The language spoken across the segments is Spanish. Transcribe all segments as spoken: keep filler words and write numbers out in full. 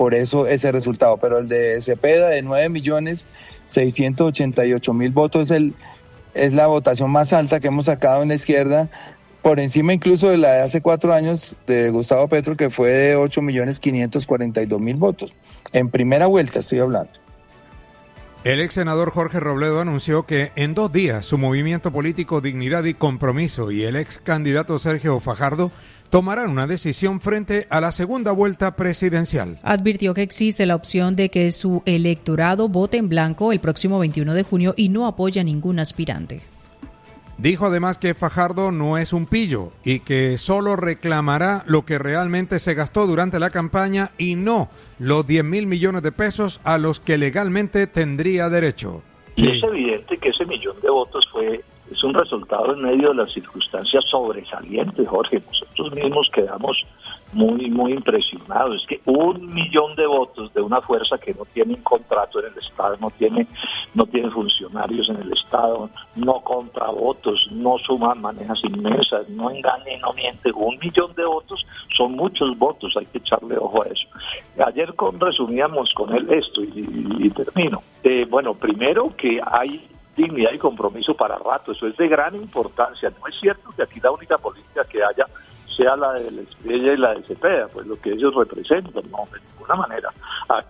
por eso ese resultado. Pero el de Cepeda de nueve millones seiscientos ochenta y ocho mil votos es, el, es la votación más alta que hemos sacado en la izquierda, por encima incluso de la de hace cuatro años de Gustavo Petro, que fue de ocho millones quinientos cuarenta y dos mil votos. En primera vuelta estoy hablando. El ex senador Jorge Robledo anunció que en dos días su movimiento político Dignidad y Compromiso y el ex candidato Sergio Fajardo tomarán una decisión frente a la segunda vuelta presidencial. Advirtió que existe la opción de que su electorado vote en blanco el próximo veintiuno de junio y no apoya a ningún aspirante. Dijo además que Fajardo no es un pillo y que solo reclamará lo que realmente se gastó durante la campaña y no los diez mil millones de pesos a los que legalmente tendría derecho. Y es evidente que ese millón de votos fue es un resultado en medio de las circunstancias sobresalientes, Jorge. Nosotros mismos quedamos muy, muy impresionados. Es que un millón de votos de una fuerza que no tiene un contrato en el Estado, no tiene, no tiene funcionarios en el Estado, no compra votos, no suma, maneja inmensas, no engaña y no miente. Un millón de votos son muchos votos, hay que echarle ojo a eso. Ayer con, resumíamos con él esto y, y, y termino. Eh, bueno, primero que hay dignidad y compromiso para rato, eso es de gran importancia. No es cierto que aquí la única política que haya sea la de la Espriella y la de Cepeda, pues lo que ellos representan, no, de ninguna manera. Ah.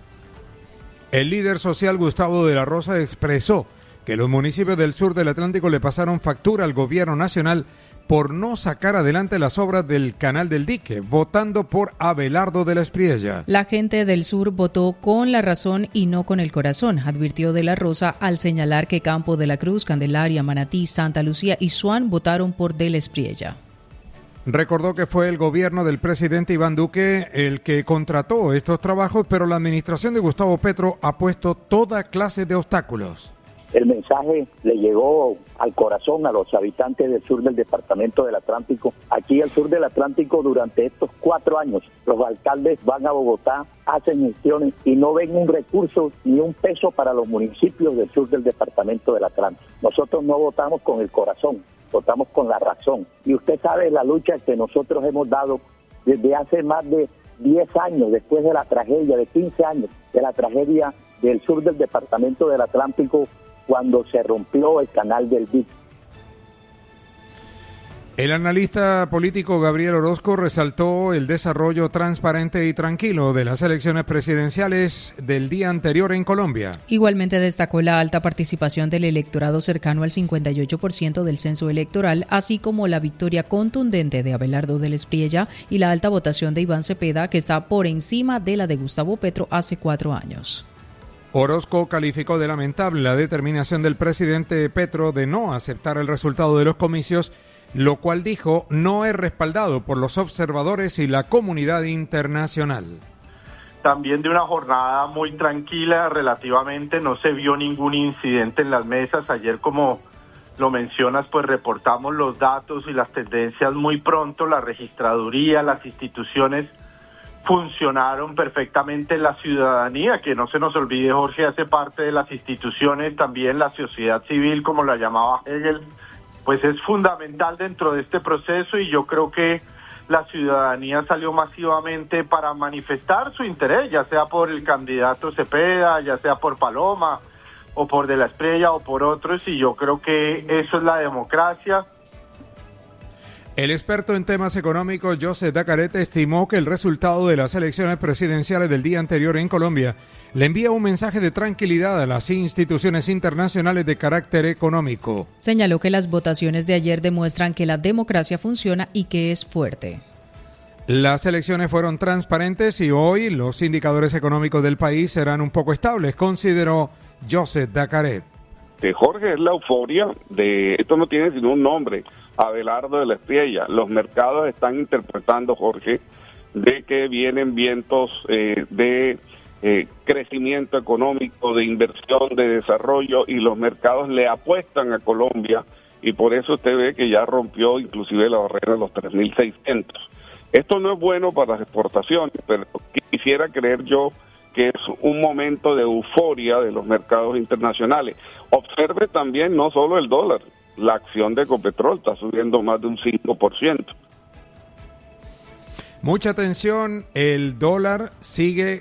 El líder social Gustavo de la Rosa expresó que los municipios del sur del Atlántico le pasaron factura al gobierno nacional por no sacar adelante las obras del Canal del Dique, votando por Abelardo de la Espriella. La gente del sur votó con la razón y no con el corazón, advirtió de la Rosa al señalar que Campo de la Cruz, Candelaria, Manatí, Santa Lucía y Suán votaron por de la Espriella. Recordó que fue el gobierno del presidente Iván Duque el que contrató estos trabajos, pero la administración de Gustavo Petro ha puesto toda clase de obstáculos. El mensaje le llegó al corazón a los habitantes del sur del departamento del Atlántico. Aquí al sur del Atlántico durante estos cuatro años los alcaldes van a Bogotá, hacen gestiones y no ven un recurso ni un peso para los municipios del sur del departamento del Atlántico. Nosotros no votamos con el corazón, votamos con la razón. Y usted sabe la lucha que nosotros hemos dado desde hace más de diez años, después de la tragedia, de quince años, de la tragedia del sur del departamento del Atlántico, cuando se rompió el canal del Dique. El analista político Gabriel Orozco resaltó el desarrollo transparente y tranquilo de las elecciones presidenciales del día anterior en Colombia. Igualmente destacó la alta participación del electorado cercano al cincuenta y ocho por ciento del censo electoral, así como la victoria contundente de Abelardo de la Espriella y la alta votación de Iván Cepeda, que está por encima de la de Gustavo Petro hace cuatro años. Orozco calificó de lamentable la determinación del presidente Petro de no aceptar el resultado de los comicios, lo cual dijo no es respaldado por los observadores y la comunidad internacional. También de una jornada muy tranquila relativamente, no se vio ningún incidente en las mesas. Ayer, como lo mencionas, pues reportamos los datos y las tendencias muy pronto. La registraduría, las instituciones funcionaron perfectamente. La ciudadanía, que no se nos olvide, Jorge, hace parte de las instituciones, también la sociedad civil, como la llamaba Hegel, pues es fundamental dentro de este proceso, y yo creo que la ciudadanía salió masivamente para manifestar su interés, ya sea por el candidato Cepeda, ya sea por Paloma, o por De la Espriella, o por otros, y yo creo que eso es la democracia. El experto en temas económicos Joseph Dacaret estimó que el resultado de las elecciones presidenciales del día anterior en Colombia le envía un mensaje de tranquilidad a las instituciones internacionales de carácter económico. Señaló que las votaciones de ayer demuestran que la democracia funciona y que es fuerte. Las elecciones fueron transparentes y hoy los indicadores económicos del país serán un poco estables, consideró Joseph Dacaret. De Jorge, es la euforia de, esto no tiene sino un nombre, Abelardo de la Espriella. Los mercados están interpretando, Jorge, de que vienen vientos eh, de eh, crecimiento económico, de inversión, de desarrollo, y los mercados le apuestan a Colombia, y por eso usted ve que ya rompió inclusive la barrera de los tres mil seiscientos. Esto no es bueno para las exportaciones, pero quisiera creer yo que es un momento de euforia de los mercados internacionales. Observe también no solo el dólar, la acción de Ecopetrol está subiendo más de un cinco por ciento. Mucha atención, el dólar sigue